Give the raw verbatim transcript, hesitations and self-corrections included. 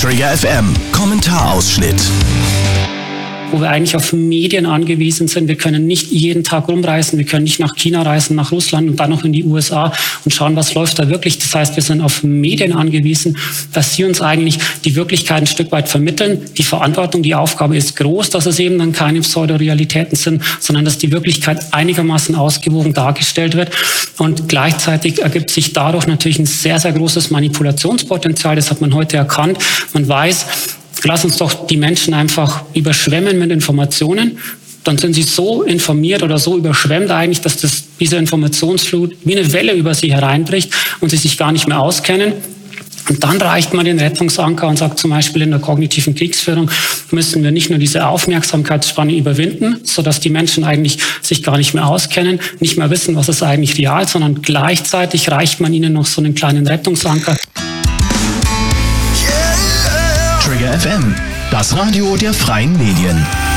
Trigger F M Kommentarausschnitt. Wo wir eigentlich auf Medien angewiesen sind. Wir können nicht jeden Tag rumreisen, wir können nicht nach China reisen, nach Russland und dann noch in die U S A und schauen, was läuft da wirklich. Das heißt, wir sind auf Medien angewiesen, dass sie uns eigentlich die Wirklichkeit ein Stück weit vermitteln. Die Verantwortung, die Aufgabe ist groß, dass es eben dann keine Pseudorealitäten sind, sondern dass die Wirklichkeit einigermaßen ausgewogen dargestellt wird. Und gleichzeitig ergibt sich dadurch natürlich ein sehr, sehr großes Manipulationspotenzial. Das hat man heute erkannt. Man weiß, lass uns doch die Menschen einfach überschwemmen mit Informationen. Dann sind sie so informiert oder so überschwemmt eigentlich, dass das, diese Informationsflut wie eine Welle über sie hereinbricht und sie sich gar nicht mehr auskennen. Und dann reicht man den Rettungsanker und sagt zum Beispiel in der kognitiven Kriegsführung, müssen wir nicht nur diese Aufmerksamkeitsspanne überwinden, sodass die Menschen eigentlich sich gar nicht mehr auskennen, nicht mehr wissen, was ist eigentlich real, sondern gleichzeitig reicht man ihnen noch so einen kleinen Rettungsanker. Trigger F M, das Radio der freien Medien.